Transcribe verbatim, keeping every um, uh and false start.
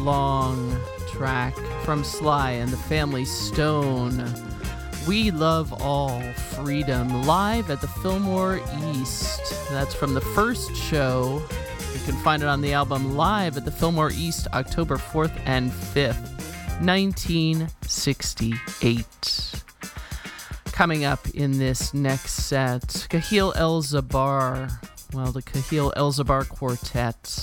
long track from Sly and the Family Stone. We Love All Freedom, live at the Fillmore East. That's from the first show. You can find it on the album Live at the Fillmore East, October fourth and fifth, nineteen sixty-eight. Coming up in this next set, Kahil El-Zabbar. Well, the Kahil El-Zabbar Quartet.